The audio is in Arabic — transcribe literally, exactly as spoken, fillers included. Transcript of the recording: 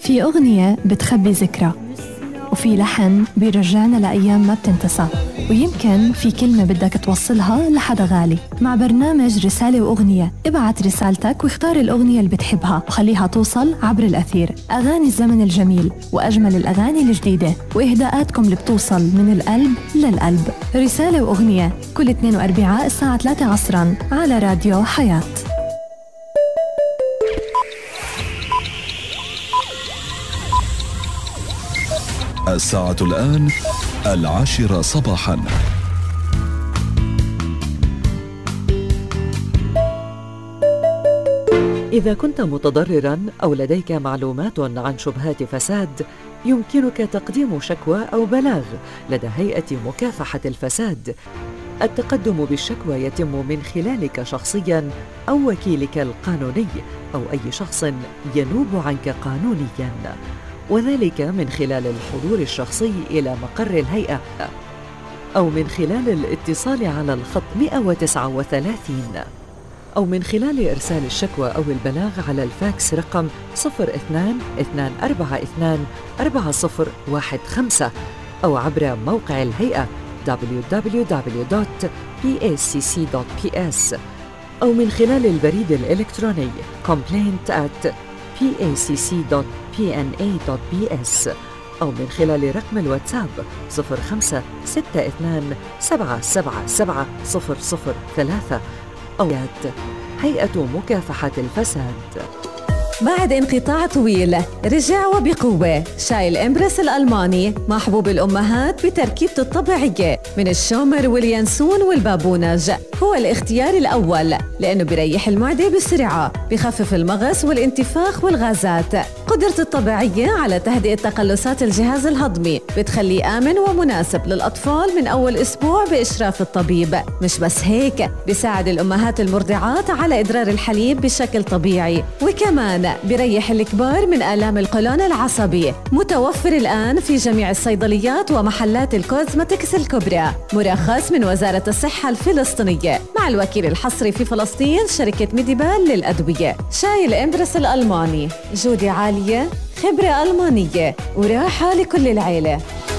في أغنية بتخبي ذكرى، وفي لحن بيرجعنا لأيام ما بتنتسى، ويمكن في كلمة بدك توصلها لحدا غالي. مع برنامج رسالة وأغنية، ابعت رسالتك واختار الأغنية اللي بتحبها وخليها توصل عبر الأثير. أغاني الزمن الجميل وأجمل الأغاني الجديدة وإهداءاتكم اللي بتوصل من القلب للقلب. رسالة وأغنية كل اثنين وأربعاء الساعة ثلاثة عصراً على راديو حياة. الساعة الآن العاشرة صباحاً. إذا كنت متضرراً أو لديك معلومات عن شبهات فساد، يمكنك تقديم شكوى أو بلاغ لدى هيئة مكافحة الفساد. التقدم بالشكوى يتم من خلالك شخصياً أو وكيلك القانوني أو أي شخص ينوب عنك قانونياً، وذلك من خلال الحضور الشخصي إلى مقر الهيئة أو من خلال الاتصال على الخط مئة وتسعة وثلاثين أو من خلال إرسال الشكوى أو البلاغ على الفاكس رقم صفر اثنان اثنان أربعة اثنان أربعة صفر واحد خمسة أو عبر موقع الهيئة دبليو دبليو دبليو دوت بي إيه سي سي دوت بي إس أو من خلال البريد الإلكتروني complaint at بي إيه سي سي دوت بي إن إيه دوت بي إس أو من خلال رقم الواتساب صفر خمسة ستة اثنان سبعة سبعة سبعة صفر صفر ثلاثة أو هيئة مكافحة الفساد. بعد انقطاع طويل رجع وبقوة شاي الإمبرس الألماني مع حبوب الأمهات بتركيبته الطبيعية من الشومر واليانسون والبابونج. هو الاختيار الأول لأنه بيريح المعدة بسرعة، بخفف المغص والانتفاخ والغازات. قدرته الطبيعية على تهدئة تقلصات الجهاز الهضمي بتخليه آمن ومناسب للأطفال من أول أسبوع بإشراف الطبيب. مش بس هيك، بيساعد الأمهات المرضعات على إدرار الحليب بشكل طبيعي، وكمان بيريح الكبار من آلام القولون العصبي. متوفر الآن في جميع الصيدليات ومحلات الكوزمتكس الكبرى، مرخص من وزارة الصحة الفلسطينية مع الوكيل الحصري في فلسطين شركة ميديبال للأدوية. شاي الإمبرس الألماني، جودة عالية، خبرة ألمانية، وراحة لكل العيلة.